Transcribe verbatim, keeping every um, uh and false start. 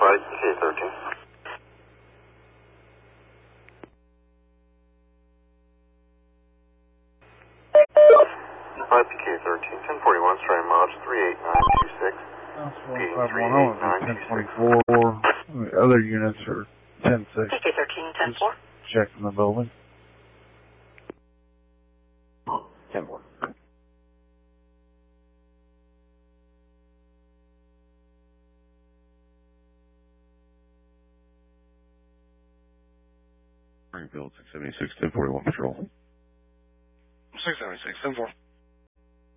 Right, P K thirteen. Right, P K thirteen, ten forty-one, starting mileage three eight nine two six. Repeating three eight nine two six. ten twenty-four. The other units are ten six. P K thirteen, ten four. Checking the building. ten four. Springfield, six seventy-six, ten forty-one patrol. six seventy-six, ten four.